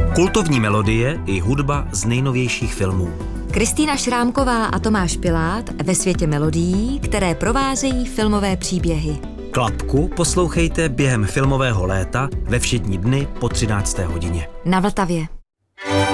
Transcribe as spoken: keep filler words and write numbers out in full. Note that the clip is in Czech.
Kultovní melodie i hudba z nejnovějších filmů. Kristýna Šrámková a Tomáš Pilát ve světě melodií, které provázejí filmové příběhy. Klapku poslouchejte během filmového léta ve všední dny po třinácté hodině. Na Vltavě.